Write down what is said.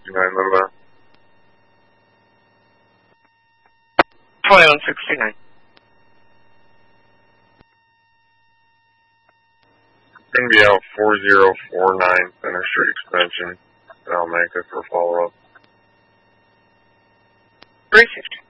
169, what about? 2169. Going to be out 4049 Center Street Extension. And I'll make it for follow-up. 350.